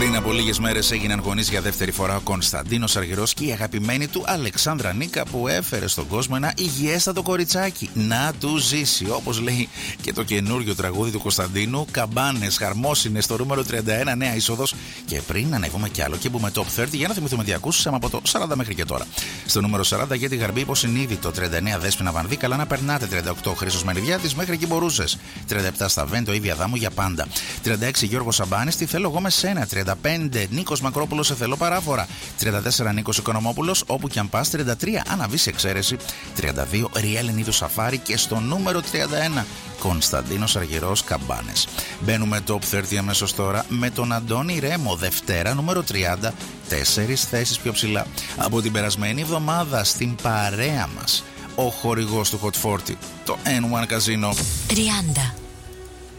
Πριν από λίγες μέρες έγιναν γονείς για δεύτερη φορά ο Κωνσταντίνος Αργυρός και η αγαπημένη του Αλεξάνδρα Νίκα, που έφερε στον κόσμο ένα υγιέστατο κοριτσάκι. Να του ζήσει, όπως λέει και το καινούριο τραγούδι του Κωνσταντίνου. Καμπάνες, χαρμόσυνες, στο νούμερο 31, νέα είσοδος. Και πριν ανέβουμε κι άλλο και μπούμε top 30, για να θυμηθούμε τι ακούσαμε από το 40 μέχρι και τώρα. Στο νούμερο 40 για τη Γαρμπή υποσυνείδητο, 39 Δέσποινα Βανδύ, καλά να περνάτε, 38 Χρήστος Μενιδιάτης, μέχρι εκεί μπορούσες, 37 Σταβέντο, Ήβια Δάμου, για πάντα, 36 Γιώργος Σαμπάνης, τι θέλω εγώ με σένα, 35 Νίκος Μακρόπουλος, σε θέλω παράφορα, 34 Νίκος Οικονομόπουλος, όπου κι αν πας, 33 Αναβής εξαίρεση, 32 Ριέλ Ενίδου Σαφάρι και στο νούμερο 31 Κωνσταντίνος Αργυρός, Καμπάνες. Μπαίνουμε top 30 αμέσως τώρα με τον Αντώνη Ρέμο, Δευτέρα νούμερο 30, 4 θέσεις πιο ψηλά από την περασμένη εβδομάδα. Στην παρέα μας ο χορηγός του Hot 40, το N1 Casino. 30.